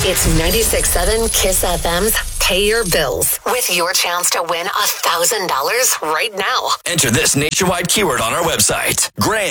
It's 96.7 Kiss FM's Pay Your Bills with your chance to win $1,000 right now. Enter this nationwide keyword on our website. Grand.